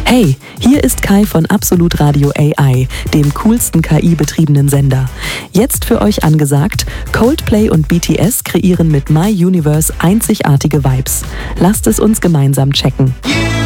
Hey, hier ist Kai von Absolut Radio AI, dem coolsten KI-betriebenen Sender. Jetzt für euch angesagt, Coldplay und BTS kreieren mit My Universe einzigartige Vibes. Lasst es uns gemeinsam checken.